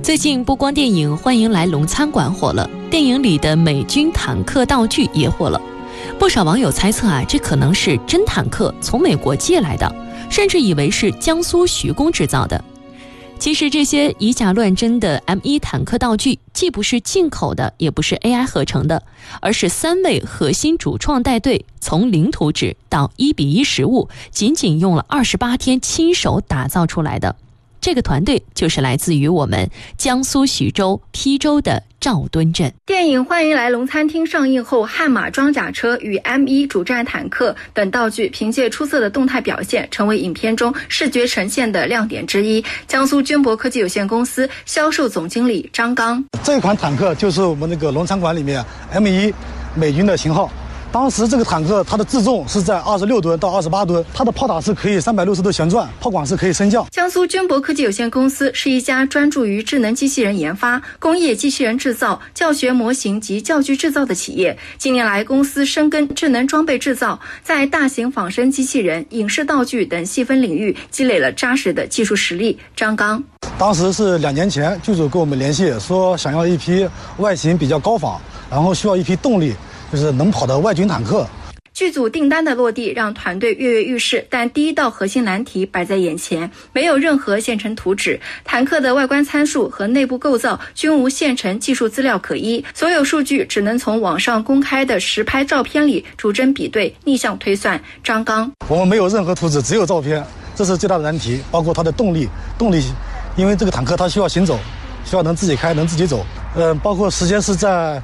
最近不光电影《欢迎来龙餐馆》火了，电影里的美军坦克道具也火了。不少网友猜测这可能是真坦克从美国借来的，甚至以为是江苏徐工制造的。其实这些以假乱真的 M1 坦克道具既不是进口的，也不是 AI 合成的，而是3位核心主创带队从零图纸到1:1实物，仅仅用了28天亲手打造出来的。这个团队就是来自于我们江苏徐州邳州的赵墩镇。 电影《欢迎来龙餐厅》上映后，悍马装甲车与 M1 主战坦克等道具凭借出色的动态表现，成为影片中视觉呈现的亮点之一。江苏军博科技有限公司销售总经理张刚： 这款坦克就是我们那个龙餐馆里面 M1 美军的型号。当时这个坦克它的自重是在26吨到28吨，它的炮塔是可以360度旋转，炮管是可以升降。 江苏军博科技有限公司是一家专注于智能机器人研发、工业机器人制造、教学模型及教具制造的企业。近年来，公司深耕智能装备制造，在大型仿生机器人、影视道具等细分领域积累了扎实的技术实力。张刚： 当时是2年前，剧组跟我们联系，说想要一批外形比较高仿，然后需要一批动力就是能跑的外军坦克。 剧组订单的落地让团队跃跃欲试，但第一道核心难题摆在眼前，没有任何现成图纸，坦克的外观参数和内部构造均无现成技术资料可依，所有数据只能从网上公开的实拍照片里逐帧比对，逆向推算。张刚： 我们没有任何图纸，只有照片，这是最大的难题。包括它的动力，因为这个坦克它需要行走，需要能自己开，能自己走。包括时间是在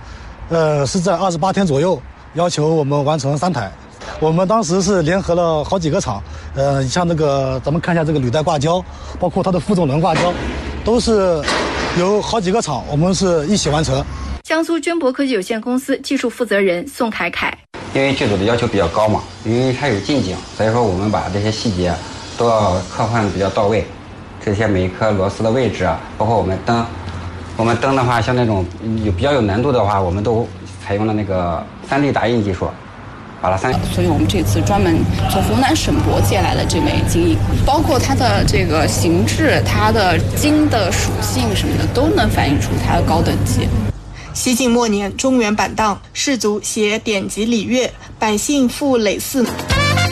28天左右，要求我们完成3台。我们当时是联合了好几个厂，像那个咱们看一下这个履带挂胶，包括它的负重轮挂胶，都是有好几个厂，我们是一起完成。 江苏军博科技有限公司技术负责人宋凯凯： 因为剧组的要求比较高嘛，因为它有近景，所以说我们把这些细节都要刻画的比较到位。这些每一颗螺丝的位置包括我们灯的话，像那种比较有难度的话，我们都采用了那个3D 打印技术，把它所以我们这次专门从湖南省博借来了这枚金印，包括它的这个形制、它的金的属性什么的，都能反映出它的高等级。 西晋末年，中原版档，士族携典籍礼乐，百姓赋累祀。